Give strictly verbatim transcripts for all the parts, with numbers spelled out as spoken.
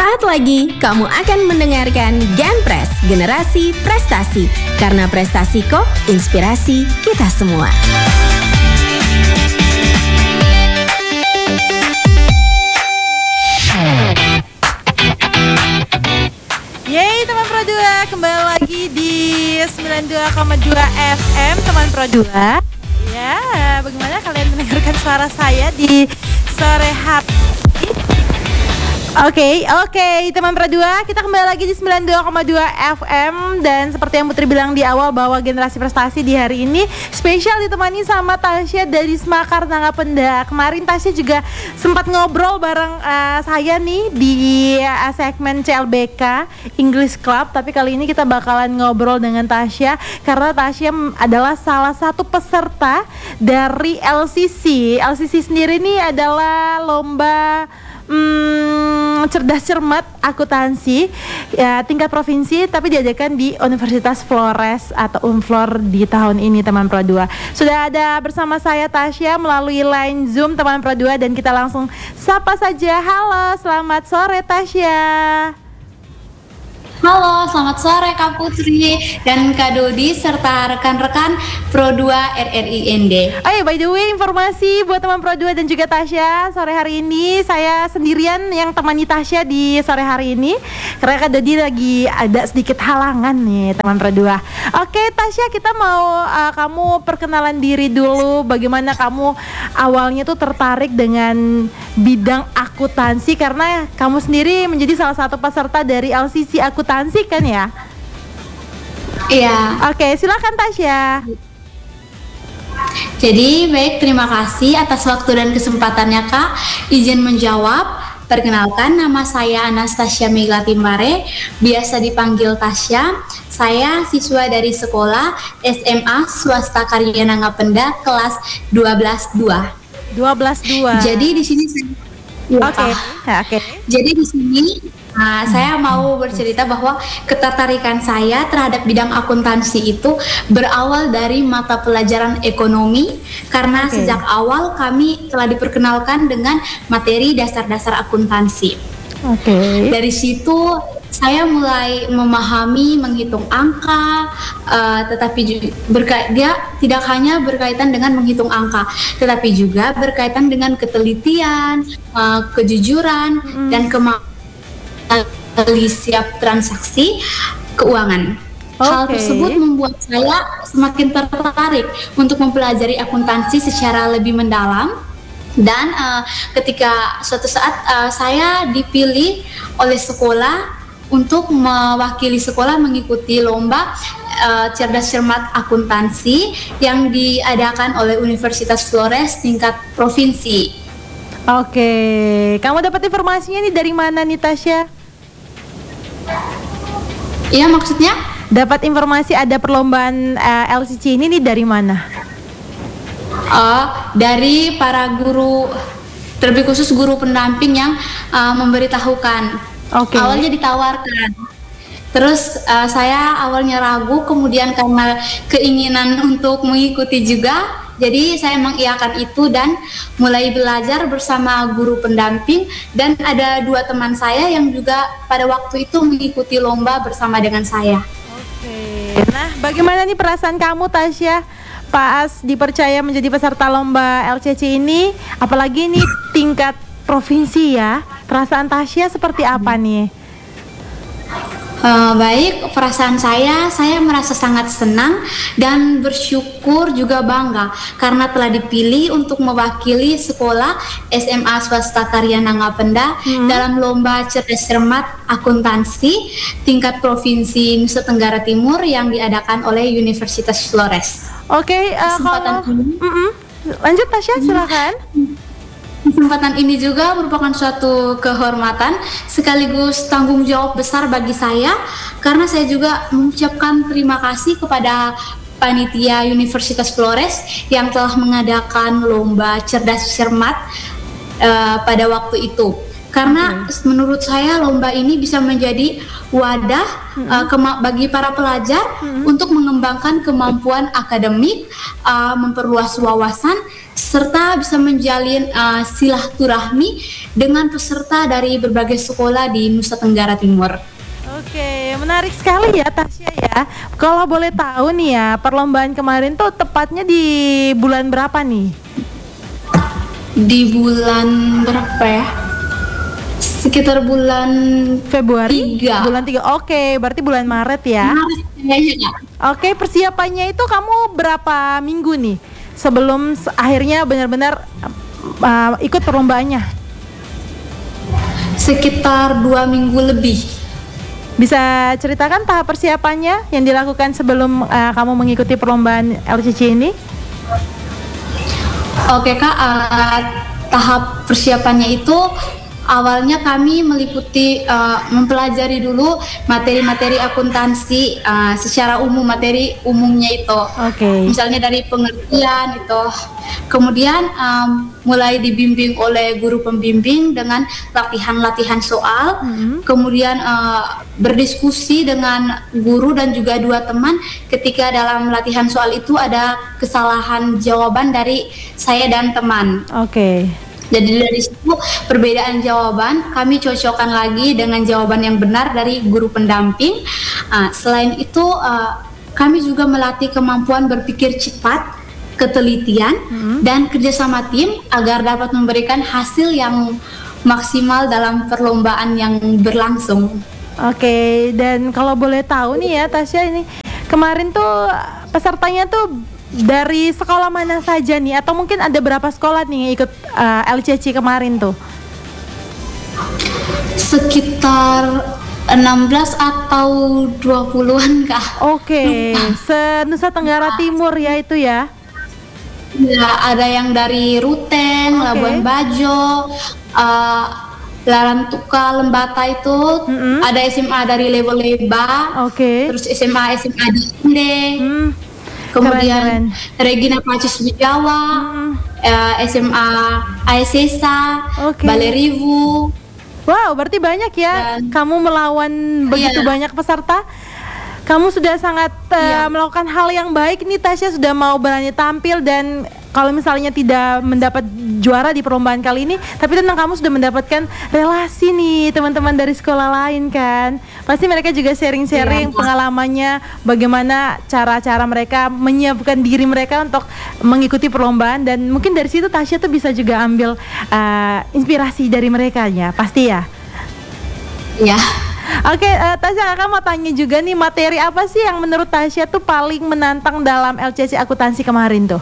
Sesaat lagi kamu akan mendengarkan Genpres, Generasi Prestasi. Karena prestasi kok inspirasi kita semua. Yeay teman Pro dua, kembali lagi di sembilan puluh dua koma dua F M teman Pro dua. Ya, bagaimana kalian mendengarkan suara saya di sore hari? Oke, okay, oke okay, teman Pro dua, kita kembali lagi di sembilan puluh dua koma dua F M. Dan seperti yang Putri bilang di awal bahwa Generasi Prestasi di hari ini spesial ditemani sama Tasya dari Semakar Nanggapenda. Kemarin Tasya juga sempat ngobrol bareng uh, saya nih di uh, segmen C L B K English Club. Tapi kali ini kita bakalan ngobrol dengan Tasya karena Tasya adalah salah satu peserta dari L C C. L C C sendiri ini adalah lomba Hmm, cerdas cermat akuntansi ya, tingkat provinsi, tapi diadakan di Universitas Flores atau Unflor di tahun ini teman Pro dua. Sudah ada bersama saya Tasya melalui line Zoom teman Pro dua, dan kita langsung sapa saja. Halo, selamat sore Tasya. Halo, selamat sore Kak Putri dan Kak Dodi serta rekan-rekan Pro dua R R I N D. Oh iya, by the way, informasi buat teman Pro dua dan juga Tasya, sore hari ini saya sendirian yang temani Tasya di sore hari ini karena Kak Dodi lagi ada sedikit halangan nih teman Pro dua. Oke Tasya, kita mau uh, kamu perkenalan diri dulu, bagaimana kamu awalnya tuh tertarik dengan bidang akuntansi karena kamu sendiri menjadi salah satu peserta dari L C C akuntansi kan ya? Iya. Oke, silakan Tasya. Jadi baik, terima kasih atas waktu dan kesempatannya Kak. Izin menjawab. Perkenalkan, nama saya Anastasia Megla Timbare, biasa dipanggil Tasya. Saya siswa dari sekolah S M A Swasta Karya Nanggapenda kelas dua belas dua. dua belas dua. Jadi di sini saya Oke, okay. Oke. Okay. Jadi di sini uh, saya mau bercerita bahwa ketertarikan saya terhadap bidang akuntansi itu berawal dari mata pelajaran ekonomi karena okay. sejak awal kami telah diperkenalkan dengan materi dasar-dasar akuntansi. Oke. Okay. Dari situ saya mulai memahami menghitung angka, uh, tetapi juga berka- dia tidak hanya berkaitan dengan menghitung angka, tetapi juga berkaitan dengan ketelitian, uh, kejujuran, mm. dan kemampuan siap transaksi keuangan. Okay. Hal tersebut membuat saya semakin tertarik untuk mempelajari akuntansi secara lebih mendalam. Dan uh, ketika suatu saat uh, saya dipilih oleh sekolah untuk mewakili sekolah mengikuti lomba uh, cerdas cermat akuntansi yang diadakan oleh Universitas Flores tingkat provinsi. Oke, kamu dapat informasinya nih dari mana nih Tasya? Iya, maksudnya? Dapat informasi ada perlombaan uh, L C C ini nih dari mana? Uh, dari para guru, terlebih khusus guru pendamping yang uh, memberitahukan. Okay. Awalnya ditawarkan, terus uh, saya awalnya ragu, kemudian karena keinginan untuk mengikuti juga, jadi saya mengiyakan itu dan mulai belajar bersama guru pendamping. Dan ada dua teman saya yang juga pada waktu itu mengikuti lomba bersama dengan saya. Oke, okay. Nah bagaimana nih perasaan kamu Tasya pas dipercaya menjadi peserta lomba L C C ini, apalagi ini tingkat provinsi ya? Perasaan Tasya seperti apa nih? Uh, baik, perasaan saya, saya merasa sangat senang dan bersyukur juga bangga karena telah dipilih untuk mewakili sekolah S M A Swasta Karya Nanggapenda hmm. dalam lomba cerdas cermat akuntansi tingkat provinsi Nusa Tenggara Timur yang diadakan oleh Universitas Flores. Oke, okay, uh, kalau mm-mm. lanjut Tasya, silakan. Hmm. Kesempatan ini juga merupakan suatu kehormatan sekaligus tanggung jawab besar bagi saya karena saya juga mengucapkan terima kasih kepada panitia Universitas Flores yang telah mengadakan lomba cerdas cermat uh, pada waktu itu. Karena hmm. menurut saya lomba ini bisa menjadi wadah hmm. uh, kema- bagi para pelajar hmm. untuk mengembangkan kemampuan akademik, uh, memperluas wawasan, serta bisa menjalin uh, silaturahmi dengan peserta dari berbagai sekolah di Nusa Tenggara Timur. Oke, menarik sekali ya Tasya ya. Kalau boleh tahu nih ya, perlombaan kemarin tuh tepatnya di bulan berapa nih? Di bulan berapa ya? Sekitar bulan Februari? tiga. Bulan tiga. Oke, berarti bulan Maret ya. Maret kayaknya. Oke, persiapannya itu kamu berapa minggu nih sebelum s- akhirnya benar-benar uh, ikut perlombaannya? Sekitar dua minggu lebih. Bisa ceritakan tahap persiapannya yang dilakukan sebelum uh, kamu mengikuti perlombaan L C C ini? Oke Kak, uh, tahap persiapannya itu awalnya kami meliputi uh, mempelajari dulu materi-materi akuntansi uh, secara umum, materi umumnya itu. Oke. Misalnya dari pengertian itu. Kemudian um, mulai dibimbing oleh guru pembimbing dengan latihan-latihan soal. Mhm. Kemudian uh, berdiskusi dengan guru dan juga dua teman ketika dalam latihan soal itu ada kesalahan jawaban dari saya dan teman. Oke. Jadi dari situ perbedaan jawaban kami cocokkan lagi dengan jawaban yang benar dari guru pendamping. Uh, selain itu uh, kami juga melatih kemampuan berpikir cepat, ketelitian, Hmm. dan kerjasama tim agar dapat memberikan hasil yang maksimal dalam perlombaan yang berlangsung. Oke, dan kalau boleh tahu nih ya Tasya, ini kemarin tuh pesertanya tuh dari sekolah mana saja nih, atau mungkin ada berapa sekolah nih yang ikut uh, L C C kemarin tuh? Sekitar enam belas atau dua puluhan Kak. Oke, se-Nusa Tenggara Timur ya itu ya. Ya, ada yang dari Ruteng, Oke. Labuan Bajo, uh, Larantuka, Lembata itu, Mm-mm. ada S M A dari Levo Leba, Oke. terus S M A S M A di Inde, Hmm, kemudian keren, Regina Pacis di Jawa, Hmm. uh, S M A Aesesa, Oke. Balerivu. Wow, berarti banyak ya. Dan- Kamu melawan begitu Iya. banyak peserta. Kamu sudah sangat uh, Iya. melakukan hal yang baik nih Tasya, sudah mau berani tampil, dan kalau misalnya tidak mendapat juara di perlombaan kali ini, tapi tenang kamu sudah mendapatkan relasi nih teman-teman dari sekolah lain kan. Pasti mereka juga sharing-sharing Iya. pengalamannya, bagaimana cara-cara mereka menyiapkan diri mereka untuk mengikuti perlombaan, dan mungkin dari situ Tasya tuh bisa juga ambil uh, inspirasi dari mereka ya, pasti ya. Ya, Oke, eh, Tasya, kakak mau tanya juga nih, materi apa sih yang menurut Tasya tuh paling menantang dalam L C C akuntansi kemarin tuh?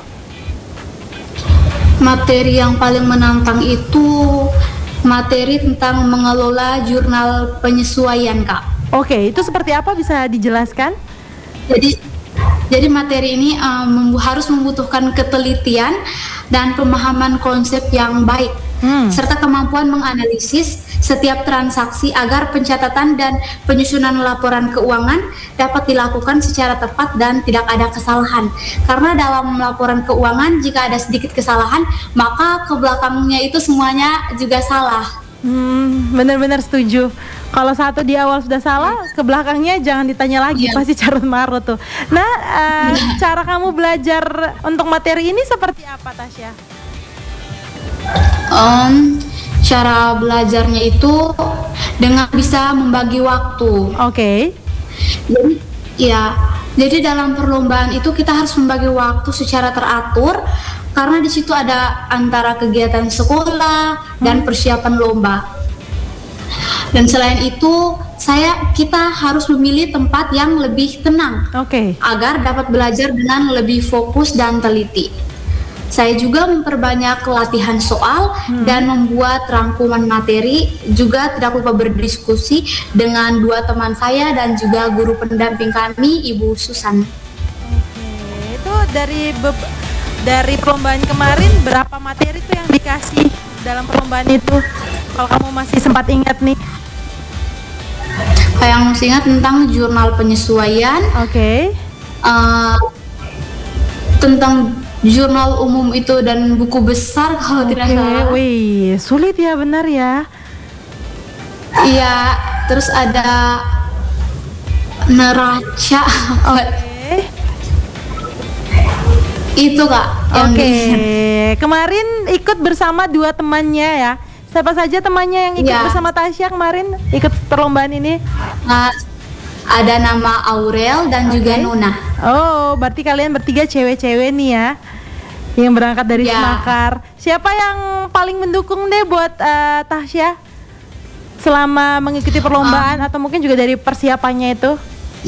materi yang paling menantang itu materi tentang mengelola jurnal penyesuaian Kak. Oke, itu seperti apa, bisa dijelaskan? Jadi, jadi materi ini uh, membu- harus membutuhkan ketelitian dan pemahaman konsep yang baik, Hmm. serta kemampuan menganalisis setiap transaksi agar pencatatan dan penyusunan laporan keuangan dapat dilakukan secara tepat dan tidak ada kesalahan. Karena dalam laporan keuangan jika ada sedikit kesalahan, maka ke belakangnya itu semuanya juga salah. Hmm, benar-benar setuju. Kalau satu di awal sudah salah, ke belakangnya jangan ditanya lagi, Iya. pasti carut marut tuh. Nah, eh, cara kamu belajar untuk materi ini seperti apa, Tasya? Em, cara belajarnya itu dengan bisa membagi waktu. Oke. Jadi ya, jadi dalam perlombaan itu kita harus membagi waktu secara teratur karena di situ ada antara kegiatan sekolah dan persiapan lomba. Dan selain itu, saya kita harus memilih tempat yang lebih tenang Oke. agar dapat belajar dengan lebih fokus dan teliti. Saya juga memperbanyak latihan soal dan membuat rangkuman materi, juga tidak lupa berdiskusi dengan dua teman saya dan juga guru pendamping kami, Ibu Susan. Oke, itu dari be- dari perlombaan kemarin berapa materi tuh yang dikasih dalam perlombaan itu? Kalau kamu masih sempat ingat nih. Kayak yang masih ingat tentang jurnal penyesuaian, Oke. eh, tentang jurnal umum itu dan buku besar kalau tidak Oke, salah. wih, sulit ya, benar ya. Iya, terus ada neraca. Oke. Itu Kak. yang Oke, di- kemarin ikut bersama dua temannya ya. Siapa saja temannya yang ikut Iya. bersama Tasya kemarin ikut perlombaan ini? uh, ada nama Aurel dan juga Oke. Nuna. Oh, berarti kalian bertiga cewek-cewek nih ya, yang berangkat dari Ya. Semakar. Siapa yang paling mendukung deh buat eh, Tasya selama mengikuti perlombaan atau mungkin juga dari persiapannya itu?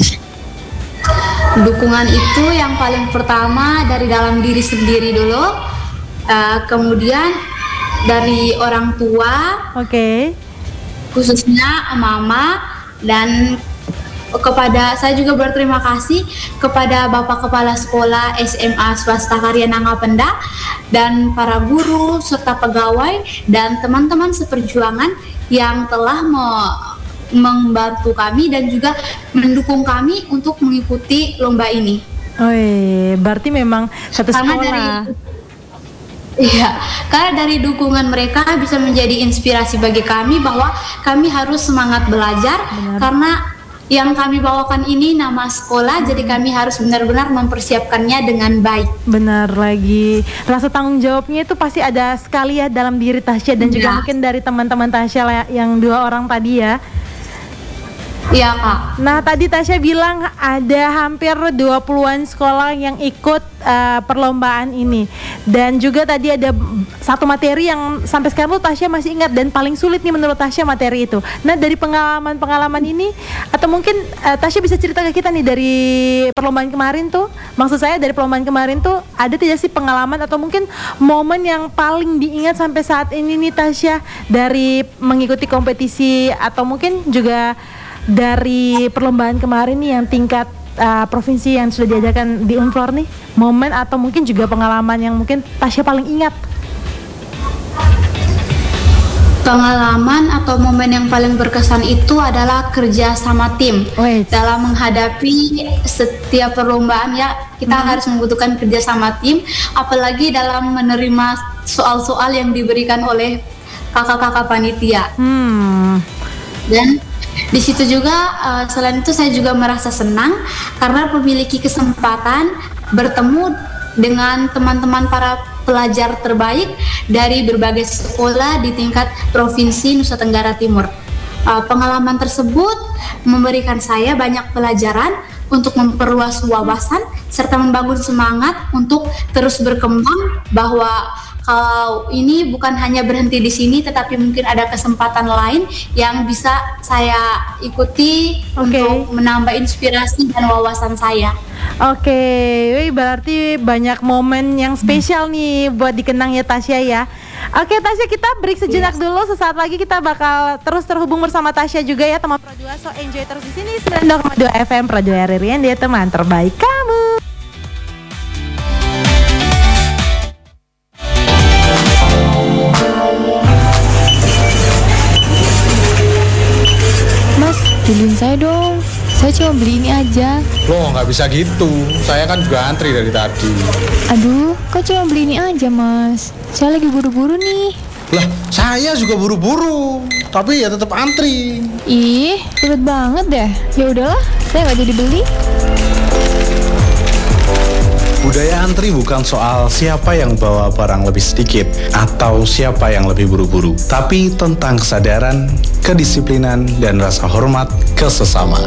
Dukungan itu yang paling pertama dari dalam diri sendiri dulu, uh, kemudian dari orang tua, Oke. khususnya mama, dan kepada saya juga berterima kasih kepada Bapak Kepala Sekolah S M A Swasta Karya Nangapenda dan para guru serta pegawai dan teman-teman seperjuangan yang telah me- membantu kami dan juga mendukung kami untuk mengikuti lomba ini. Oh, berarti memang satu Karena sekolah. dari Iya, karena dari dukungan mereka bisa menjadi inspirasi bagi kami bahwa kami harus semangat belajar. Benar. Karena yang kami bawakan ini nama sekolah, jadi kami harus benar-benar mempersiapkannya dengan baik. Benar lagi. Rasa tanggung jawabnya itu pasti ada sekali ya dalam diri Tasya dan juga Ya. mungkin dari teman-teman Tasya lah yang dua orang tadi ya. Iya Kak. Nah, tadi Tasya bilang ada hampir dua puluhan sekolah yang ikut uh, perlombaan ini. Dan juga tadi ada satu materi yang sampai sekarang tuh Tasya masih ingat dan paling sulit nih menurut Tasya materi itu. Nah, dari pengalaman-pengalaman ini atau mungkin uh, Tasya bisa cerita ke kita nih dari perlombaan kemarin tuh. Maksud saya dari perlombaan kemarin tuh ada tidak sih pengalaman atau mungkin momen yang paling diingat sampai saat ini nih Tasya dari mengikuti kompetisi atau mungkin juga dari perlombaan kemarin nih yang tingkat uh, provinsi yang sudah diadakan di Unfor nih, momen atau mungkin juga pengalaman yang mungkin Tasya paling ingat? Pengalaman atau momen yang paling berkesan itu adalah kerja sama tim. Wait. Dalam menghadapi setiap perlombaan ya, kita harus membutuhkan kerja sama tim, apalagi dalam menerima soal-soal yang diberikan oleh kakak-kakak panitia. Hmm. Dan di situ juga uh, selain itu saya juga merasa senang karena memiliki kesempatan bertemu dengan teman-teman para pelajar terbaik dari berbagai sekolah di tingkat Provinsi Nusa Tenggara Timur. Uh, pengalaman tersebut memberikan saya banyak pelajaran untuk memperluas wawasan serta membangun semangat untuk terus berkembang, bahwa kalau ini bukan hanya berhenti di sini, tetapi mungkin ada kesempatan lain yang bisa saya ikuti Oke. untuk menambah inspirasi dan wawasan saya. Oke, wih, berarti banyak momen yang spesial nih buat dikenang ya Tasya ya. Oke Tasya, kita break sejenak dulu. Sesaat lagi kita bakal terus terhubung bersama Tasya juga ya teman Pro dua. So enjoy terus di sini sembilan puluh dua koma dua F M Pro dua R R I, dia teman terbaik kamu. Mas, beliin saya dong. Saya cuma beli ini aja. Loh, nggak bisa gitu. Saya kan juga antri dari tadi. Aduh, kok cuma beli ini aja, Mas? Saya lagi buru-buru nih. Lah, saya juga buru-buru. Tapi ya tetap antri. Ih, ribet banget deh. Ya udahlah, saya nggak jadi beli. Budaya antri bukan soal siapa yang bawa barang lebih sedikit atau siapa yang lebih buru-buru, tapi tentang kesadaran, kedisiplinan, dan rasa hormat ke sesama.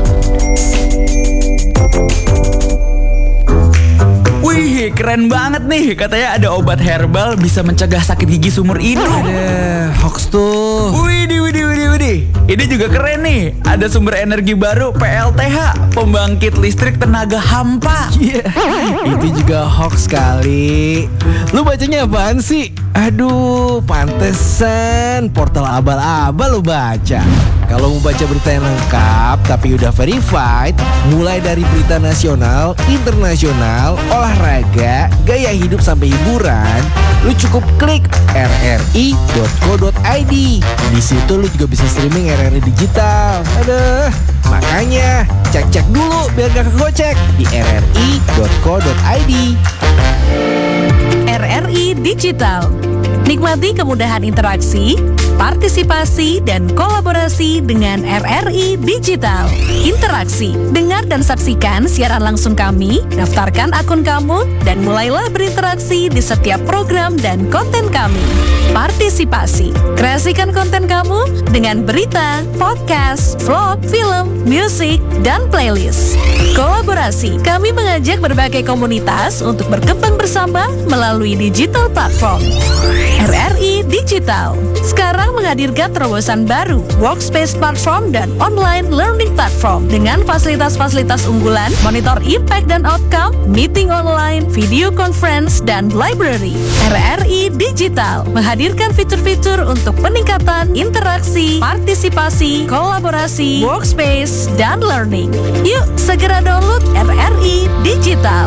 Wih, keren banget nih. Katanya ada obat herbal bisa mencegah sakit gigi seumur hidup. Ada hoax tuh. Widih, widih, widih, widih. Ini juga keren nih. Ada sumber energi baru P L T H, pembangkit listrik tenaga hampa. Iya, itu juga hoax kali. Lu bacanya apaan sih? Aduh, pantesan portal abal-abal lu baca. Kalau mau baca berita yang lengkap tapi udah verified, mulai dari berita nasional, internasional, olahraga, gaya hidup sampai hiburan, lu cukup klik r r i dot co dot i d. Di situ lu juga bisa streaming R R I digital. Aduh, makanya cek-cek dulu biar gak kegocek di r r i dot co dot i d. R R I Digital, Nikmati kemudahan interaksi, partisipasi, dan kolaborasi dengan R R I Digital. Interaksi, dengar dan saksikan siaran langsung kami, daftarkan akun kamu, dan mulailah berinteraksi di setiap program dan konten kami. Partisipasi, kreasikan konten kamu dengan berita, podcast, vlog, film, musik, dan playlist. Kolaborasi, kami mengajak berbagai komunitas untuk berkembang bersama melalui digital platform. R R I Digital sekarang menghadirkan terobosan baru, workspace platform dan online learning platform dengan fasilitas-fasilitas unggulan, monitor impact dan outcome, meeting online, video conference, dan library. R R I Digital menghadirkan fitur-fitur untuk peningkatan interaksi, partisipasi, kolaborasi, workspace, dan learning. Yuk segera download R R I Digital.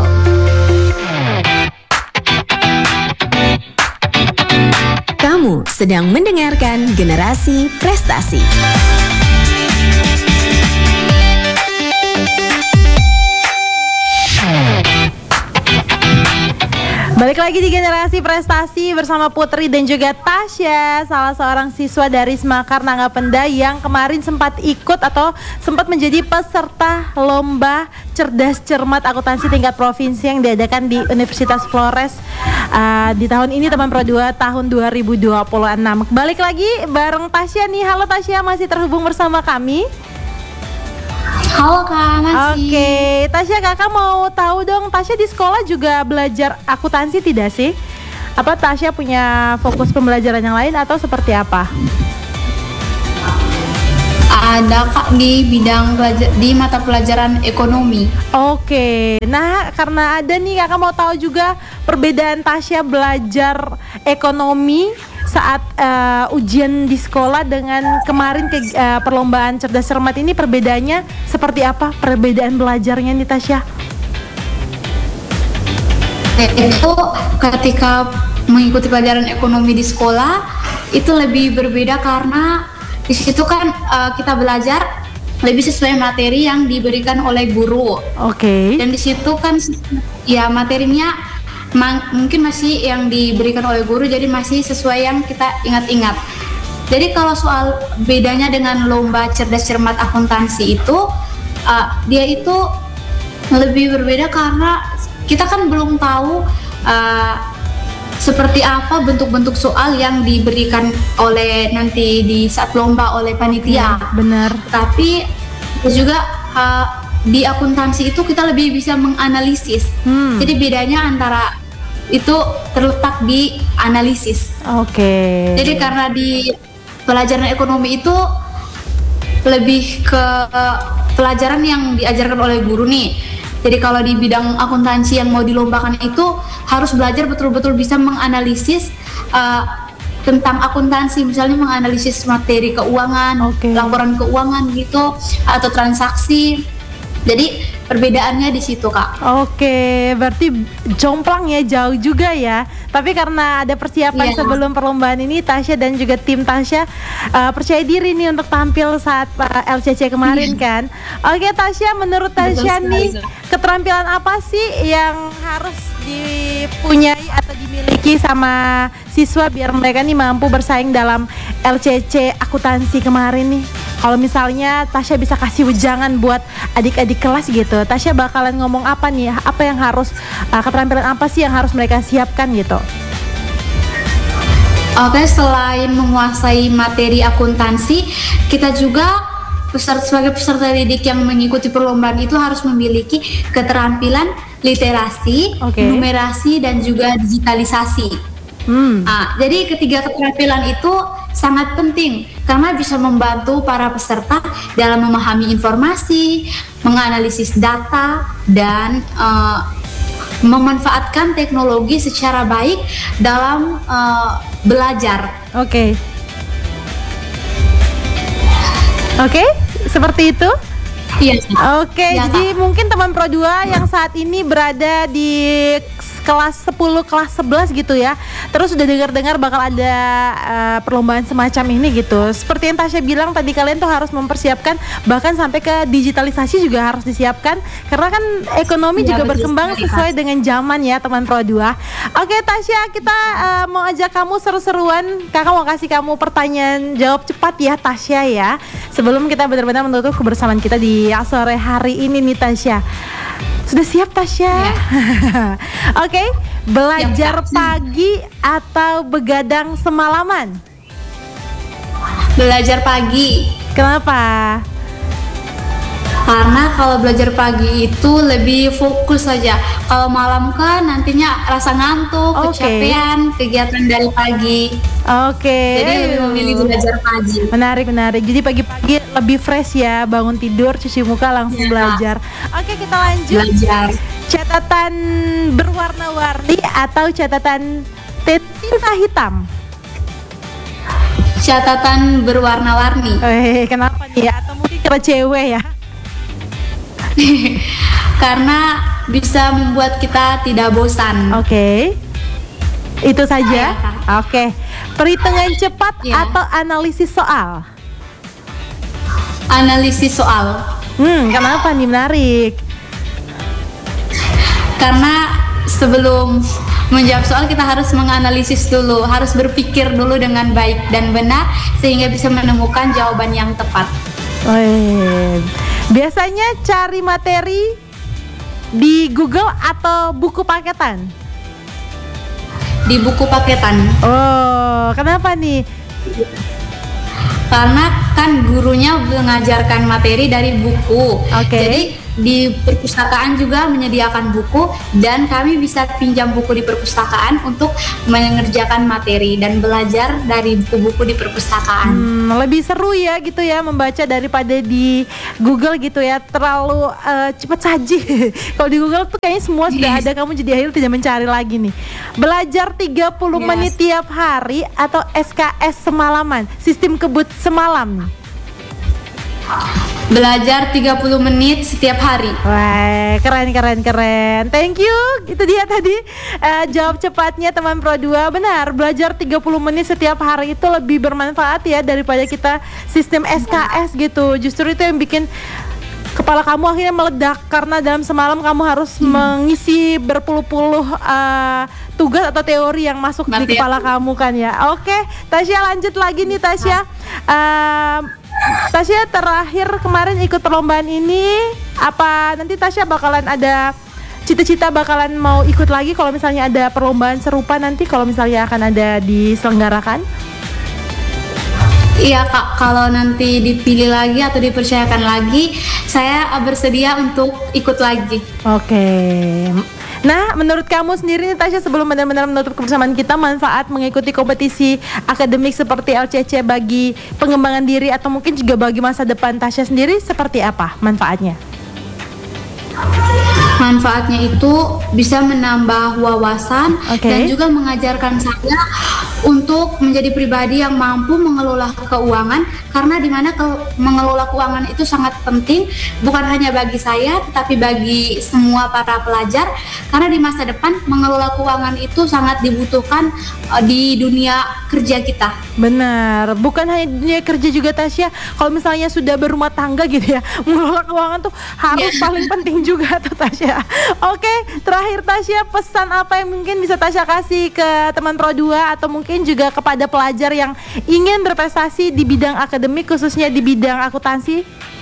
Kamu sedang mendengarkan Generasi Prestasi. Balik lagi di Generasi Prestasi bersama Putri dan juga Tasya, salah seorang siswa dari Semakar Nanggapenda yang kemarin sempat ikut atau sempat menjadi peserta lomba cerdas cermat akuntansi tingkat provinsi yang diadakan di Universitas Flores uh, di tahun ini, teman Pro dua, tahun dua ribu dua puluh enam. Balik lagi bareng Tasya nih. Halo Tasya, masih terhubung bersama kami? Halo Kak, masih. Oke, Tasya, kakak mau tahu dong, Tasya di sekolah juga belajar akuntansi tidak sih? Apa Tasya punya fokus pembelajaran yang lain atau seperti apa? Ada Kak di bidang pelajar, di mata pelajaran ekonomi. Oke, nah karena ada nih, kakak mau tahu juga perbedaan Tasya belajar ekonomi saat uh, ujian di sekolah dengan kemarin ke uh, perlombaan cerdas cermat ini, perbedaannya seperti apa? Perbedaan belajarnya nih Tasya? Itu ketika mengikuti pelajaran ekonomi di sekolah itu lebih berbeda karena di situ kan uh, kita belajar lebih sesuai materi yang diberikan oleh guru. Oke. Okay. Dan di situ kan ya materinya Ma- mungkin masih yang diberikan oleh guru, jadi masih sesuai yang kita ingat-ingat. Jadi kalau soal bedanya dengan lomba cerdas cermat akuntansi itu, uh, dia itu lebih berbeda karena kita kan belum tahu uh, seperti apa bentuk-bentuk soal yang diberikan oleh nanti di saat lomba oleh panitia. Ya, benar. Tapi juga uh, di akuntansi itu kita lebih bisa menganalisis. Hmm. Jadi bedanya antara itu terletak di analisis. Oke. Okay. Jadi karena di pelajaran ekonomi itu lebih ke pelajaran yang diajarkan oleh guru nih. Jadi kalau di bidang akuntansi yang mau dilombakan itu harus belajar betul-betul bisa menganalisis uh, tentang akuntansi, misalnya menganalisis materi keuangan, okay. laporan keuangan gitu atau transaksi. Jadi perbedaannya di situ Kak. Oke, berarti jomplang ya, jauh juga ya. Tapi karena ada persiapan yeah. sebelum perlombaan ini, Tasya dan juga tim Tasya uh, percaya diri nih untuk tampil saat uh, L C C kemarin yeah. kan. Oke Tasya, menurut Tasya nih keterampilan apa sih yang harus dipunyai atau dimiliki sama siswa biar mereka nih mampu bersaing dalam L C C akuntansi kemarin nih? Kalau misalnya Tasya bisa kasih wejangan buat adik-adik kelas gitu, Tasya bakalan ngomong apa nih? Apa yang harus, uh, keterampilan apa sih yang harus mereka siapkan gitu? Oke, selain menguasai materi akuntansi, kita juga peserta, sebagai peserta didik yang mengikuti perlombaan itu harus memiliki keterampilan literasi, okay. numerasi, dan juga digitalisasi. Hmm. Nah, jadi ketiga keterampilan itu sangat penting karena bisa membantu para peserta dalam memahami informasi, menganalisis data, dan uh, memanfaatkan teknologi secara baik dalam uh, belajar. Oke. Okay. Oke, okay, seperti itu. Iya. Oke, okay, ya, jadi Kak. Mungkin teman Pro dua yang saat ini berada di kelas sepuluh, kelas sebelas gitu ya. Terus udah dengar-dengar bakal ada uh, perlombaan semacam ini gitu. Seperti yang Tasya bilang tadi, kalian tuh harus mempersiapkan, bahkan sampai ke digitalisasi juga harus disiapkan, karena kan ekonomi Ya, juga betul berkembang sekali, sesuai dengan zaman ya teman Pro dua. Oke Tasya, kita uh, mau ajak kamu seru-seruan. Kakak mau kasih kamu pertanyaan jawab cepat ya Tasya ya, sebelum kita benar-benar menutup kebersamaan kita di sore hari ini nih Tasya. Sudah siap Tasya? Ya. Oke, belajar Siap, Kak. pagi atau begadang semalaman? Belajar pagi. Kenapa? Karena kalau belajar pagi itu lebih fokus saja. Kalau malam kan nantinya rasa ngantuk, Oke. kecapean, kegiatan dari pagi. Oke. Jadi lebih memilih belajar pagi. Menarik, menarik. Jadi pagi-pagi lebih fresh ya, bangun tidur, cuci muka, langsung Ya. belajar. Oke, kita lanjut. Belajar. Catatan berwarna-warni atau catatan tinta hitam? Catatan berwarna-warni. Eh, kenapa nih? Atau mungkin karena cewek ya? Karena bisa membuat kita tidak bosan. Oke. Itu saja. Iya, Kak. Oke. Perhitungan cepat Iya. atau analisis soal? Analisis soal. Hmm, kenapa nih, menarik? Karena sebelum menjawab soal kita harus menganalisis dulu, harus berpikir dulu dengan baik dan benar sehingga bisa menemukan jawaban yang tepat. Wih. Biasanya cari materi di Google atau buku paketan? Di buku paketan. Oh, kenapa nih? Karena kan gurunya mengajarkan materi dari buku. Oke. Jadi di perpustakaan juga menyediakan buku dan kami bisa pinjam buku di perpustakaan untuk mengerjakan materi dan belajar dari buku-buku di perpustakaan. Hmm, lebih seru ya gitu ya membaca daripada di Google gitu ya, terlalu eh, cepat saji. Kalau di Google tuh kayaknya semua sudah ada, kamu jadi akhirnya tidak mencari lagi nih. Belajar tiga puluh Yes. menit tiap hari atau S K S semalaman, sistem kebut semalam nih? Belajar tiga puluh menit setiap hari. Wah, keren keren keren. Thank you. Itu dia tadi eh, jawab cepatnya teman Pro dua. Benar, belajar tiga puluh menit setiap hari itu lebih bermanfaat ya daripada kita sistem S K S gitu. Justru itu yang bikin kepala kamu akhirnya meledak karena dalam semalam kamu harus mengisi berpuluh-puluh eh, tugas atau teori yang masuk di Materi. kepala kamu kan ya. Oke, Tasya lanjut lagi nih Tasya. Eh, Tasya terakhir kemarin ikut perlombaan ini, apa nanti Tasya bakalan ada cita-cita bakalan mau ikut lagi kalau misalnya ada perlombaan serupa nanti kalau misalnya akan ada diselenggarakan? Iya Kak, kalau nanti dipilih lagi atau dipercayakan lagi, saya bersedia untuk ikut lagi. Oke. Nah, menurut kamu sendiri nih Tasya, sebelum benar-benar menutup kebersamaan kita, manfaat mengikuti kompetisi akademik seperti L C C bagi pengembangan diri atau mungkin juga bagi masa depan Tasya sendiri seperti apa manfaatnya? Manfaatnya itu bisa menambah wawasan Oke. dan juga mengajarkan saya untuk menjadi pribadi yang mampu mengelola keuangan, karena dimana ke- mengelola keuangan itu sangat penting bukan hanya bagi saya tetapi bagi semua para pelajar, karena di masa depan mengelola keuangan itu sangat dibutuhkan eh, di dunia kerja kita. Benar, bukan hanya di dunia kerja juga Tasya. Kalau misalnya sudah berumah tangga gitu ya, mengelola keuangan tuh harus paling penting juga tuh Tasya. Oke, terakhir Tasya, pesan apa yang mungkin bisa Tasya kasih ke teman Pro dua atau mungkin juga kepada pelajar yang ingin berprestasi di bidang akademik khususnya di bidang akuntansi?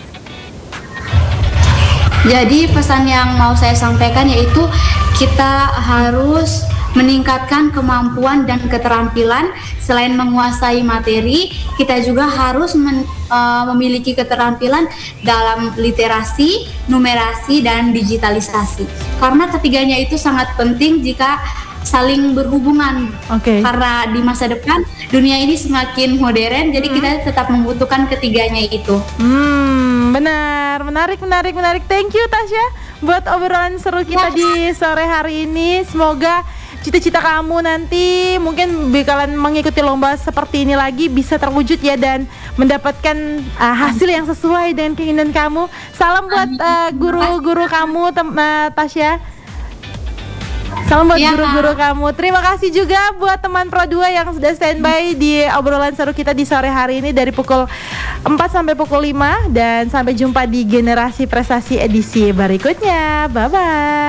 Jadi pesan yang mau saya sampaikan yaitu kita harus meningkatkan kemampuan dan keterampilan. Selain menguasai materi, kita juga harus men- uh, memiliki keterampilan dalam literasi, numerasi, dan digitalisasi. Karena ketiganya itu sangat penting jika saling berhubungan. Oke. Karena di masa depan dunia ini semakin modern, jadi kita tetap membutuhkan ketiganya itu. Hmm, benar, menarik, menarik, menarik. Thank you Tasya buat obrolan seru kita di sore hari ini. Semoga cita-cita kamu nanti mungkin bakalan mengikuti lomba seperti ini lagi bisa terwujud ya dan mendapatkan uh, hasil yang sesuai dengan keinginan kamu. Salam buat uh, guru-guru kamu, tem- uh, Tasya. Salam buat Iya, guru-guru Kak. kamu. Terima kasih juga buat teman Pro dua yang sudah standby di obrolan seru kita di sore hari ini dari pukul empat sampai pukul lima. Dan sampai jumpa di Generasi Prestasi edisi berikutnya. Bye-bye.